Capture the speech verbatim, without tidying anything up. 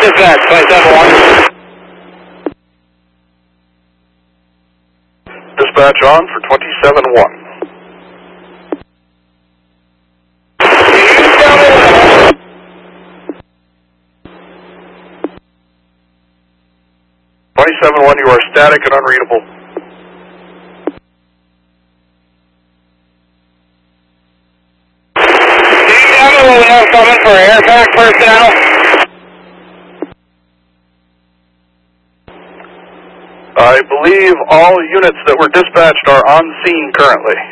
Dispatch, twenty-seven one. Dispatch on for twenty-seven one. twenty-seven one, you are static and unreadable. Do you have a window coming for airpack personnel? I believe all units that were dispatched are on scene currently.